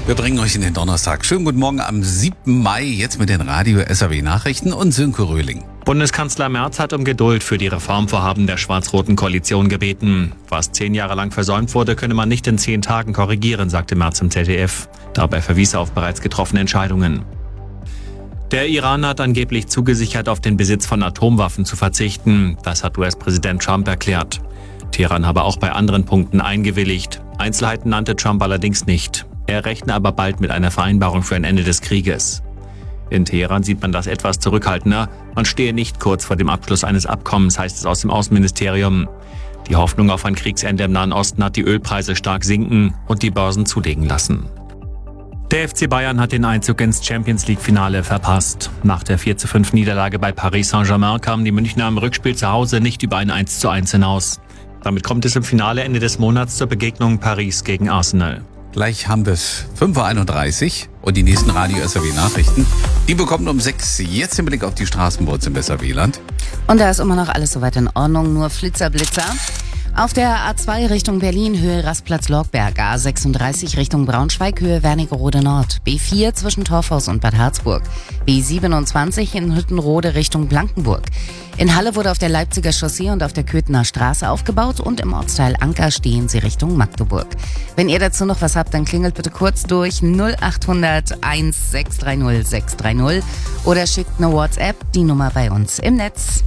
Wir bringen euch in den Donnerstag. Schönen guten Morgen am 7. Mai, jetzt mit den Radio SAW Nachrichten und Sönke Röhling. Bundeskanzler Merz hat um Geduld für die Reformvorhaben der schwarz-roten Koalition gebeten. Was 10 Jahre lang versäumt wurde, könne man nicht in 10 Tagen korrigieren, sagte Merz im ZDF. Dabei verwies er auf bereits getroffene Entscheidungen. Der Iran hat angeblich zugesichert, auf den Besitz von Atomwaffen zu verzichten. Das hat US-Präsident Trump erklärt. Teheran habe auch bei anderen Punkten eingewilligt. Einzelheiten nannte Trump allerdings nicht. Er rechne aber bald mit einer Vereinbarung für ein Ende des Krieges. In Teheran sieht man das etwas zurückhaltender. Man stehe nicht kurz vor dem Abschluss eines Abkommens, heißt es aus dem Außenministerium. Die Hoffnung auf ein Kriegsende im Nahen Osten hat die Ölpreise stark sinken und die Börsen zulegen lassen. Der FC Bayern hat den Einzug ins Champions-League-Finale verpasst. Nach der 4:5 Niederlage bei Paris Saint-Germain kamen die Münchner im Rückspiel zu Hause nicht über ein 1:1 hinaus. Damit kommt es im Finale Ende des Monats zur Begegnung Paris gegen Arsenal. Gleich haben wir es 5:31 Uhr und die nächsten Radio SAW Nachrichten. Die bekommen um 6 jetzt den Blick auf die Straßen bei uns im SAW-Land. Und da ist immer noch alles soweit in Ordnung, nur Flitzer. Auf der A2 Richtung Berlin, Höhe Rastplatz Lorgberg, A36 Richtung Braunschweig, Höhe Wernigerode Nord, B4 zwischen Torfhaus und Bad Harzburg, B27 in Hüttenrode Richtung Blankenburg. In Halle wurde auf der Leipziger Chaussee und auf der Köthener Straße aufgebaut und im Ortsteil Anker stehen sie Richtung Magdeburg. Wenn ihr dazu noch was habt, dann klingelt bitte kurz durch 0800 1630 630 oder schickt eine WhatsApp, die Nummer bei uns im Netz.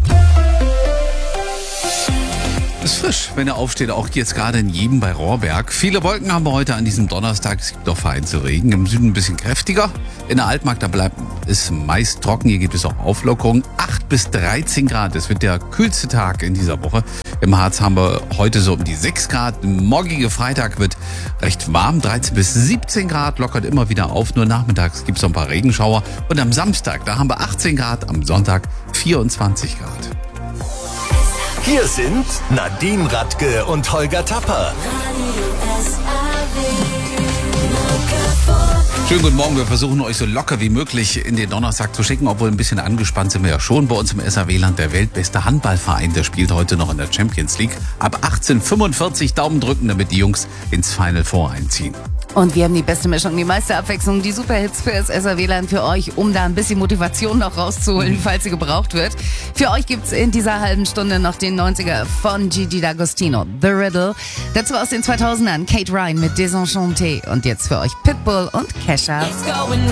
Ist frisch, wenn er aufsteht, auch jetzt gerade in Jedem bei Rohrberg. Viele Wolken haben wir heute an diesem Donnerstag. Es gibt auch vereinzelt Regen. Im Süden ein bisschen kräftiger. In der Altmark, da bleibt es meist trocken. Hier gibt es auch Auflockerungen. 8 bis 13 Grad. Das wird der kühlste Tag in dieser Woche. Im Harz haben wir heute so um die 6 Grad. Morgige Freitag wird recht warm. 13 bis 17 Grad. Lockert immer wieder auf. Nur nachmittags gibt es noch ein paar Regenschauer. Und am Samstag, da haben wir 18 Grad. Am Sonntag 24 Grad. Hier sind Nadine Radke und Holger Tapper. Schönen guten Morgen, wir versuchen euch so locker wie möglich in den Donnerstag zu schicken, obwohl ein bisschen angespannt sind wir ja schon. Bei uns im SAW-Land der weltbeste Handballverein, der spielt heute noch in der Champions League. Ab 18:45 Daumen drücken, damit die Jungs ins Final Four einziehen. Und wir haben die beste Mischung, die meiste Abwechslung, die Superhits für das SAW-Land für euch, um da ein bisschen Motivation noch rauszuholen, falls sie gebraucht wird. Für euch gibt's in dieser halben Stunde noch den 90er von Gigi D'Agostino, The Riddle. Dazu aus den 2000ern Kate Ryan mit Désenchanté. Und jetzt für euch Pitbull und Kesha.